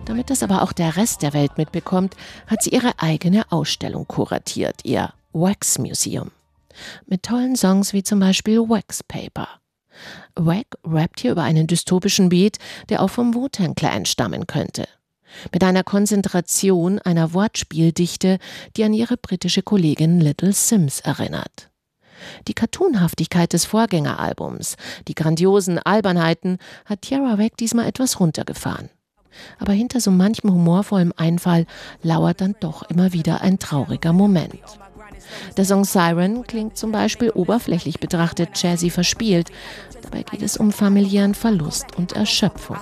Damit das aber auch der Rest der Welt mitbekommt, hat sie ihre eigene Ausstellung kuratiert, ihr Wax Museum. Mit tollen Songs wie zum Beispiel Wax Paper. Wack rappt hier über einen dystopischen Beat, der auch vom Wu-Tang Clan stammen könnte. Mit einer Konzentration, einer Wortspieldichte, die an ihre britische Kollegin Little Simz erinnert. Die Cartoonhaftigkeit des Vorgängeralbums, die grandiosen Albernheiten hat Tierra Whack diesmal etwas runtergefahren. Aber hinter so manchem humorvollem Einfall lauert dann doch immer wieder ein trauriger Moment. Der Song Siren klingt zum Beispiel oberflächlich betrachtet jazzy verspielt. Dabei geht es um familiären Verlust und Erschöpfung.